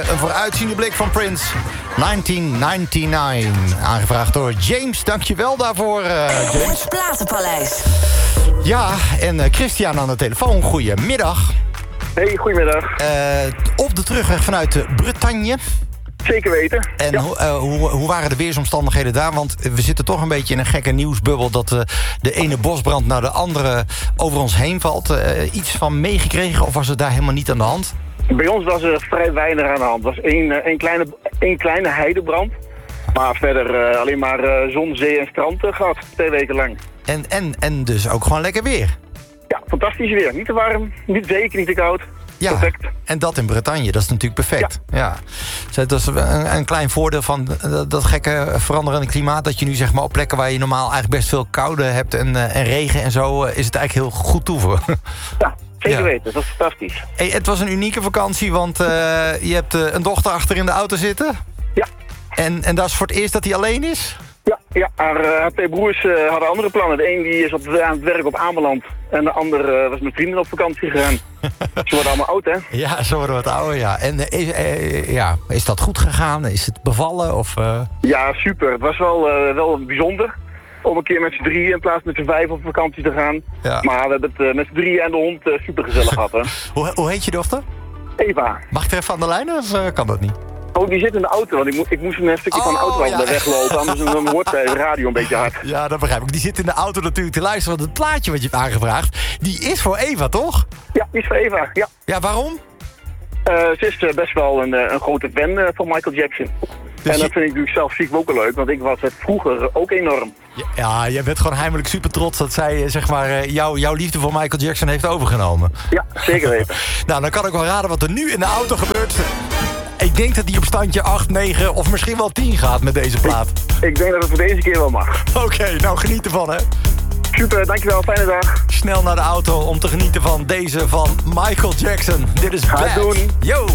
Een vooruitziende blik van Prince, 1999. Aangevraagd door James. Dankjewel daarvoor, James. Het Platenpaleis. Ja, en Christian aan de telefoon. Goedemiddag. Hey, goedemiddag. Op de terugweg vanuit Bretagne. Zeker weten. En ja. hoe waren de weersomstandigheden daar? Want we zitten toch een beetje in een gekke nieuwsbubbel... dat de ene bosbrand naar de andere over ons heen valt. Iets van meegekregen of was het daar helemaal niet aan de hand? Bij ons was er vrij weinig aan de hand. Het was één kleine heidebrand. Maar verder alleen maar zon, zee en strand gehad. 2 weken lang. En dus ook gewoon lekker weer. Ja, fantastisch weer. Niet te warm, niet te koud. Ja, perfect. En dat in Bretagne, dat is natuurlijk perfect. Ja. Dat is een klein voordeel van dat gekke veranderende klimaat... dat je nu zeg maar op plekken waar je normaal eigenlijk best veel koude hebt... en regen en zo, is het eigenlijk heel goed toeven. Ja, zeker weten. Dat is fantastisch. Hey, het was een unieke vakantie, want je hebt een dochter achter in de auto zitten. Ja. En dat is voor het eerst dat hij alleen is? Ja, haar 2 broers hadden andere plannen. De een die is aan het werk op Ameland. En de ander was met vrienden op vakantie gegaan. Ze worden allemaal oud, hè? Ja, ze worden wat ouder, ja. En is dat goed gegaan? Is het bevallen? Of, Ja, super. Het was wel bijzonder om een keer met z'n 3 in plaats met z'n 5 op vakantie te gaan. Ja. Maar we hebben het met z'n 3 en de hond super gezellig gehad, hè? Hoe heet je dochter? Eva. Mag ik er even aan de lijn of kan dat niet? Oh, die zit in de auto, want ik moest een stukje van de auto weglopen, anders dan hoort de radio een beetje hard. Ja, dat begrijp ik. Die zit in de auto natuurlijk te luisteren, want het plaatje wat je hebt aangevraagd, die is voor Eva, toch? Ja, die is voor Eva, ja. Ja, waarom? Ze is best wel een grote fan van Michael Jackson. Dus en dat vind ik natuurlijk zelf ziek ook wel leuk, want ik was het vroeger ook enorm. Ja, jij bent gewoon heimelijk super trots dat zij zeg maar, jouw liefde voor Michael Jackson heeft overgenomen. Ja, zeker weten. Nou, dan kan ik wel raden wat er nu in de auto gebeurt. Ik denk dat die op standje 8, 9 of misschien wel 10 gaat met deze plaat. Ik denk dat het voor deze keer wel mag. Oké, nou geniet ervan, hè. Super, dankjewel. Fijne dag. Snel naar de auto om te genieten van deze van Michael Jackson. Dit is Bad. Ga doen. Yo!